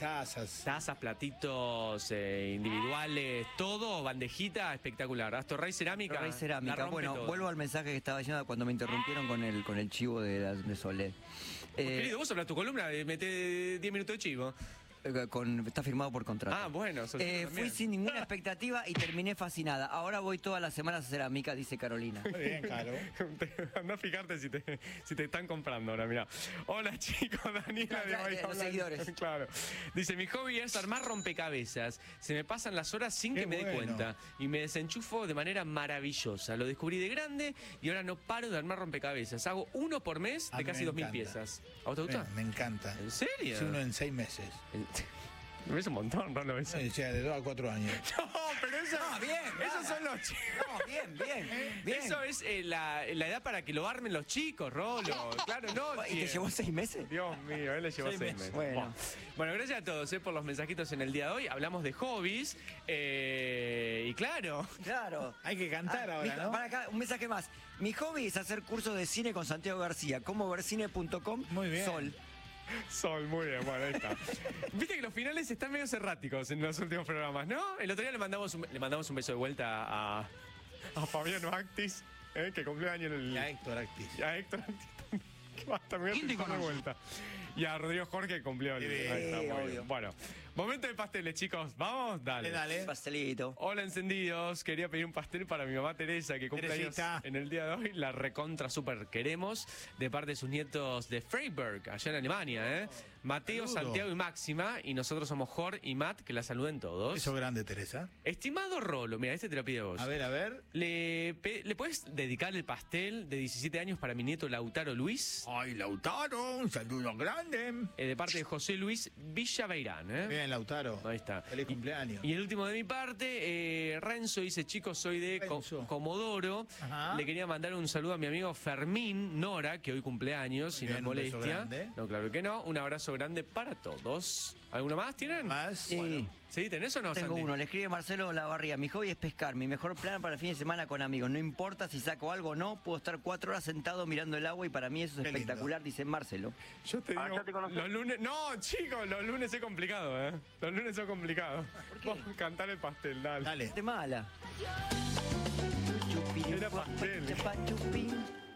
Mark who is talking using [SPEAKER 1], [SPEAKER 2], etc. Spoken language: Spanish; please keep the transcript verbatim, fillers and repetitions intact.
[SPEAKER 1] tazas.
[SPEAKER 2] Tazas, platitos eh, individuales, todo, bandejita, espectacular. Astorray Cerámica.
[SPEAKER 3] Astorray
[SPEAKER 2] la
[SPEAKER 3] Cerámica.
[SPEAKER 2] rompe
[SPEAKER 3] Bueno,
[SPEAKER 2] toda.
[SPEAKER 3] vuelvo al mensaje que estaba diciendo cuando me interrumpieron con el, con el chivo de, la- de Solé.
[SPEAKER 2] Pues,
[SPEAKER 3] Eh,
[SPEAKER 2] querido, vos hablas tu columna, eh, mete diez minutos de chivo.
[SPEAKER 3] eh, con, está firmado por contrato.
[SPEAKER 2] Ah, bueno, sos
[SPEAKER 3] Eh,
[SPEAKER 2] yo también.
[SPEAKER 3] fui sin ninguna expectativa y terminé fascinada. Ahora voy todas las semanas a Cerámica, dice Carolina.
[SPEAKER 1] Muy bien, Caro.
[SPEAKER 2] Anda a fijarte si te, si te están comprando ahora, mirá. Hola chicos, Daniela de
[SPEAKER 3] Claro,
[SPEAKER 2] Bahía
[SPEAKER 3] eh, los
[SPEAKER 2] Blanca.
[SPEAKER 3] seguidores.
[SPEAKER 2] Claro. Dice, mi hobby es armar rompecabezas. Se me pasan las horas sin
[SPEAKER 1] Qué
[SPEAKER 2] que me dé
[SPEAKER 1] bueno.
[SPEAKER 2] cuenta. Y me desenchufo de manera maravillosa. Lo descubrí de grande y ahora no paro de armar rompecabezas. Hago uno por mes
[SPEAKER 1] A
[SPEAKER 2] de
[SPEAKER 1] mí
[SPEAKER 2] casi
[SPEAKER 1] me
[SPEAKER 2] dos mil
[SPEAKER 1] encanta.
[SPEAKER 2] piezas. ¿A vos te gusta?
[SPEAKER 1] Me, me encanta.
[SPEAKER 2] ¿En serio?
[SPEAKER 1] Sí, uno en seis meses.
[SPEAKER 2] Me ves un montón, ¿no lo ves?
[SPEAKER 1] O sea, de dos a cuatro años.
[SPEAKER 2] No, pero eso,
[SPEAKER 3] No, bien,
[SPEAKER 2] esos
[SPEAKER 3] nada.
[SPEAKER 2] son los chicos.
[SPEAKER 3] No, bien, bien, bien.
[SPEAKER 2] Eso es eh, la, la edad para que lo armen los chicos, Rolo. Claro, no.
[SPEAKER 3] ¿Y te
[SPEAKER 2] diez.
[SPEAKER 3] llevó seis meses?
[SPEAKER 2] Dios mío, él le llevó
[SPEAKER 1] Seis
[SPEAKER 2] seis,
[SPEAKER 1] meses.
[SPEAKER 2] meses.
[SPEAKER 3] Bueno.
[SPEAKER 2] Bueno, gracias a todos eh, por los mensajitos en el día de hoy. Hablamos de hobbies. eh, y claro,
[SPEAKER 3] Claro.
[SPEAKER 1] Hay que cantar
[SPEAKER 3] Ah,
[SPEAKER 1] ahora,
[SPEAKER 3] mi-
[SPEAKER 1] ¿no?
[SPEAKER 3] Para acá, un mensaje más. Mi hobby es hacer cursos de cine con Santiago García. Como ver cine punto com.
[SPEAKER 1] Muy bien.
[SPEAKER 3] Sol.
[SPEAKER 2] Sol, muy bien, bueno, ahí está. Viste que los finales están medio erráticos en los últimos programas, ¿no? El otro día le mandamos un, le mandamos un beso de vuelta a, a Fabián Actis, eh, que cumplió año en el.
[SPEAKER 1] Y a Héctor Actis.
[SPEAKER 2] Y a Héctor Actis. Que va también de vuelta. Y a Rodrigo Jorge que cumplió años.
[SPEAKER 1] Sí,
[SPEAKER 2] Ahí está, muy
[SPEAKER 3] obvio.
[SPEAKER 2] bien. Bueno, momento de pasteles, chicos. ¿Vamos? Dale.
[SPEAKER 1] Dale, dale.
[SPEAKER 3] Pastelito.
[SPEAKER 2] Hola encendidos, quería pedir un pastel para mi mamá Teresa que cumple años
[SPEAKER 1] Teresita.
[SPEAKER 2] en el día de hoy, la recontra super queremos, de parte de sus nietos de Freiburg, allá en Alemania, ¿eh? Mateo,
[SPEAKER 1] Saludo.
[SPEAKER 2] Santiago y Máxima, y nosotros somos Jor y Matt, que la saluden todos.
[SPEAKER 1] Eso grande, Teresa.
[SPEAKER 2] Estimado Rolo, mira, este te lo pido a vos.
[SPEAKER 1] A ver, a ver.
[SPEAKER 2] ¿Le, pe- ¿Le puedes dedicar el pastel de diecisiete años para mi nieto Lautaro Luis?
[SPEAKER 1] Ay, Lautaro, un saludo grande.
[SPEAKER 2] Eh, de parte de José Luis Villaveirán, ¿eh?
[SPEAKER 1] Bien, Lautaro.
[SPEAKER 2] Ahí está.
[SPEAKER 1] Feliz cumpleaños.
[SPEAKER 2] Y el último de mi parte, eh, Renzo dice, chicos, soy de Co-
[SPEAKER 1] Renzo.
[SPEAKER 2] Comodoro.
[SPEAKER 1] Ajá.
[SPEAKER 2] Le quería mandar un saludo a mi amigo Fermín Nora, que hoy cumpleaños, si
[SPEAKER 1] Muy
[SPEAKER 2] no es
[SPEAKER 1] bien, un beso
[SPEAKER 2] molestia.
[SPEAKER 1] grande.
[SPEAKER 2] No, claro que no. Un abrazo grande para todos. ¿Alguno más tienen?
[SPEAKER 1] Más.
[SPEAKER 3] Sí.
[SPEAKER 2] ¿Sí? ¿Tenés o no,
[SPEAKER 3] Tengo
[SPEAKER 2] Santi?
[SPEAKER 3] uno, le escribe Marcelo Lavarría. Mi hobby es pescar. Mi mejor plan para el fin de semana con amigos. No importa si saco algo o no, puedo estar cuatro horas sentado mirando el agua y para mí eso es
[SPEAKER 1] Qué lindo.
[SPEAKER 3] espectacular, dice Marcelo.
[SPEAKER 2] Yo te
[SPEAKER 4] Ah,
[SPEAKER 2] digo,
[SPEAKER 4] ya te conocí.
[SPEAKER 2] los lunes... No, chicos, los lunes es complicado, ¿eh? Los lunes son complicados. Vamos a cantar el pastel, dale.
[SPEAKER 1] Dale.
[SPEAKER 3] De mala.
[SPEAKER 2] Era pastel.
[SPEAKER 3] Chupiripua, chupachupín.